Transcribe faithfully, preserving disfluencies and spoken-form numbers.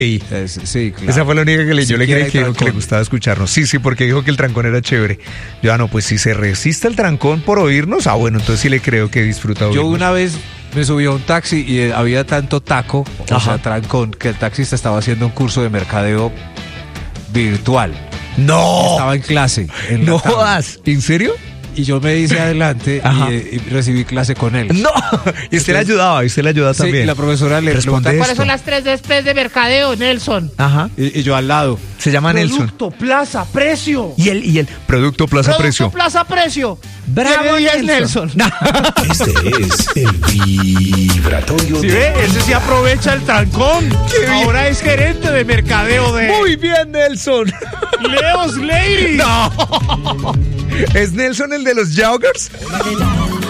Y Es- sí, claro. esa fue la única que le, yo le Siquiera creí que hay dijo que le trancón. gustaba escucharnos. Sí, sí, porque dijo que el trancón era chévere. Yo, ah, no, pues si se resiste el trancón por oírnos, ah, bueno, entonces sí le creo que disfruta Yo oírnos. una vez me subí a un taxi y eh, había tanto taco, o Ajá. sea, trancón, que el taxista estaba haciendo un curso de mercadeo virtual. ¡No! Estaba en clase. En la ¡No tablet. jodas! ¿En serio? Y yo me hice adelante Ajá. y, eh, y recibí clase con él. ¡No! Y usted le ayudaba, y usted le ayudaba Sí, también. y la profesora le Responde pregunta, ¿Cuáles esto. son las tres Ds de mercadeo, Nelson? Ajá. y, y yo al lado. Se llama Nelson. Producto, plaza, precio. Y el, y el producto Plaza Producto, Precio. plaza, precio. ¡Bravo, Tiene diez Nelson! Este es el vibratorio ¿Sí de ve? Ese sí aprovecha el trancón. Qué bien. Ahora es gerente de mercadeo de Muy bien, Nelson. Leos Lady. No. ¿Es Nelson el de los joggers?